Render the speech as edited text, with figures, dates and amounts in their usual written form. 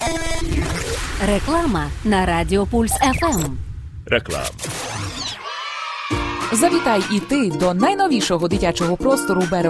Реклама на Радіо Пульс ФМ. Реклама. Завітай і ти до найновішого дитячого простору «Берег